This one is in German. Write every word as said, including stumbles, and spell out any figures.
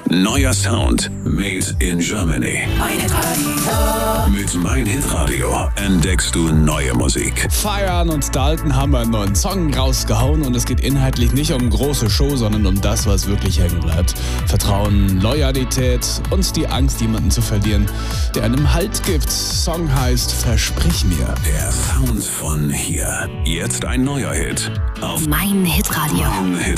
Neuer Sound. Made in Germany. Mein Hitradio. Mit Mein Hitradio entdeckst du neue Musik. Feiern und Dalton haben einen neuen Song rausgehauen und es geht inhaltlich nicht um große Show, sondern um das, was wirklich hängen bleibt. Vertrauen, Loyalität und die Angst, jemanden zu verlieren, der einem Halt gibt. Song heißt Versprich mir. Der Sound von hier. Jetzt ein neuer Hit auf Mein Hitradio. Mein Hit